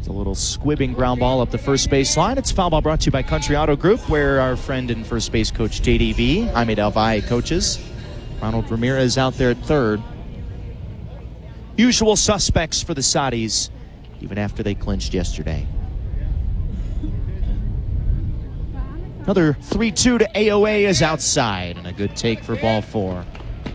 It's a little squibbing ground ball up the first base line. It's foul ball brought to you by Country Auto Group, where our friend and first base coach JDV, Jaime Del Valle, coaches. Ronald Ramirez out there at third. Usual suspects for the Saudis, even after they clinched yesterday. Another 3-2 to AOA is outside, and a good take for ball four.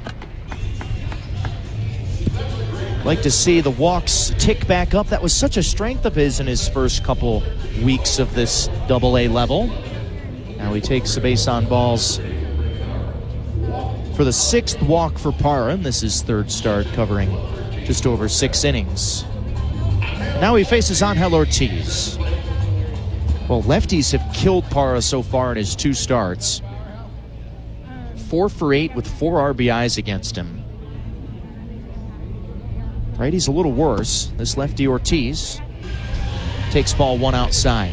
Like to see the walks tick back up. That was such a strength of his in his first couple weeks of this AA level. Now he takes the base on balls for the sixth walk for Parra, and this is third start covering just over 6 innings. Now he faces Angel Ortiz. Well, lefties have killed Parra so far in his 2 starts. 4 for 8 with 4 RBIs against him. Righty's a little worse. This lefty Ortiz takes ball 1 outside.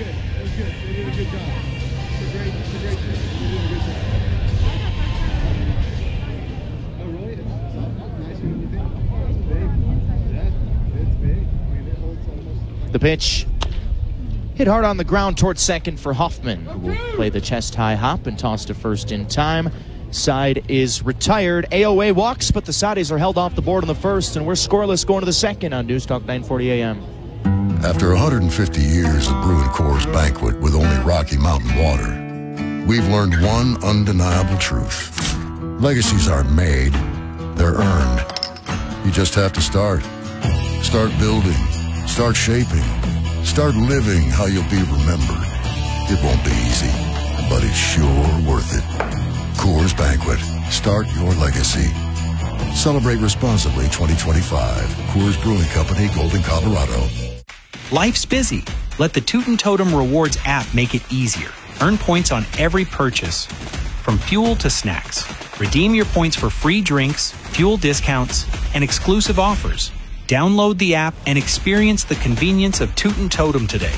The pitch hit hard on the ground towards second for Hoffman, who will play the chest high hop and toss to first in time. Side is retired. AOA walks, but the Saudis are held off the board in the first, and we're scoreless going to the second on News Talk 940 AM. After 150 years of brewing Coors Banquet with only Rocky Mountain water, we've learned one undeniable truth. Legacies aren't made, they're earned. You just have to start. Start building. Start shaping. Start living how you'll be remembered. It won't be easy, but it's sure worth it. Coors Banquet. Start your legacy. Celebrate responsibly 2025. Coors Brewing Company, Golden, Colorado. Life's busy. Let the Tootin' Totem Rewards app make it easier. Earn points on every purchase, from fuel to snacks. Redeem your points for free drinks, fuel discounts, and exclusive offers. Download the app and experience the convenience of Tootin' Totem today.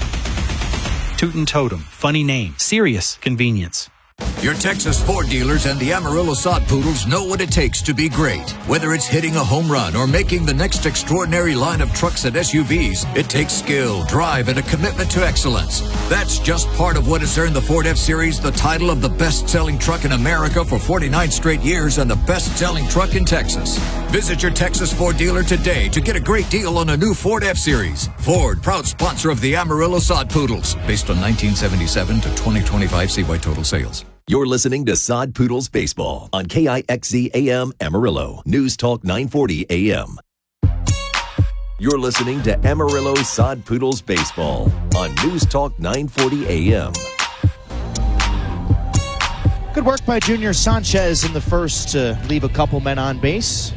Tootin' Totem. Funny name. Serious convenience. Your Texas Ford dealers and the Amarillo Sod Poodles know what it takes to be great. Whether it's hitting a home run or making the next extraordinary line of trucks and SUVs, it takes skill, drive, and a commitment to excellence. That's just part of what has earned the Ford F-Series the title of the best-selling truck in America for 49 straight years and the best-selling truck in Texas. Visit your Texas Ford dealer today to get a great deal on a new Ford F-Series. Ford, proud sponsor of the Amarillo Sod Poodles. Based on 1977 to 2025 CY total sales. You're listening to Sod Poodles Baseball on KIXZ AM Amarillo, News Talk 940 AM. You're listening to Amarillo Sod Poodles Baseball on News Talk 940 AM. Good work by Junior Sanchez in the first to leave a couple men on base.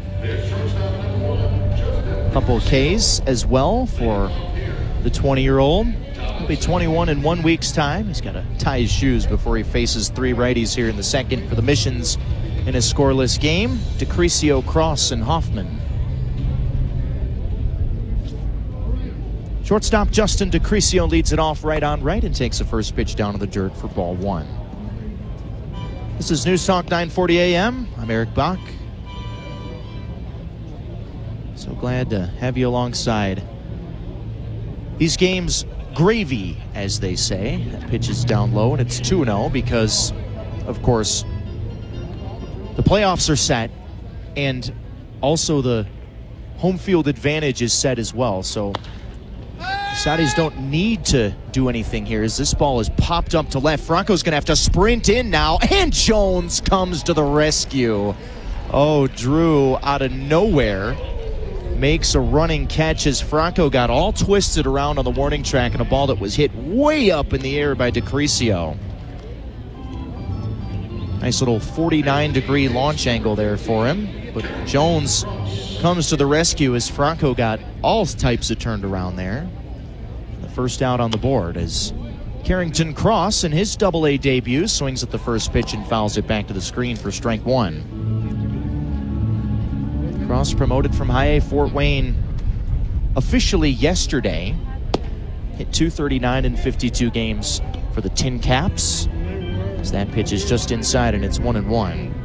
A couple of Ks as well for the 20-year-old. He'll be 21 in 1 week's time. He's got to tie his shoes before he faces 3 righties here in the second for the Missions in a scoreless game. DeCrisio, Cross, and Hoffman. Shortstop Justin DeCrisio leads it off right on right and takes the first pitch down to the dirt for ball 1. This is News Talk 940 AM. I'm Eric Bach. So glad to have you alongside. These games, gravy, as they say. That pitch is down low, and it's 2-0 because, of course, the playoffs are set, and also the home field advantage is set as well. So the Saudis don't need to do anything here as this ball is popped up to left. Franco's going to have to sprint in now, and Jones comes to the rescue. Oh, Drew out of nowhere makes a running catch as Franco got all twisted around on the warning track and a ball that was hit way up in the air by DeCrisio. Nice little 49-degree launch angle there for him. But Jones comes to the rescue as Franco got all types of turned around there. The first out on the board as Carrington Cross in his AA debut swings at the first pitch and fouls it back to the screen for strike 1. Cross promoted from High A Fort Wayne officially yesterday. Hit .239 in 52 games for the Tin Caps. As that pitch is just inside and it's 1-1.